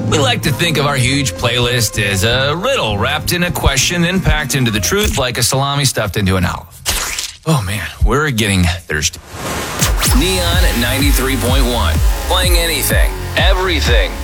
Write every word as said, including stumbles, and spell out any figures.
We like to think of our huge playlist as a riddle wrapped in a question and packed into the truth like a salami stuffed into an olive. Oh man, we're getting thirsty. Neon ninety-three point one. Playing anything, everything,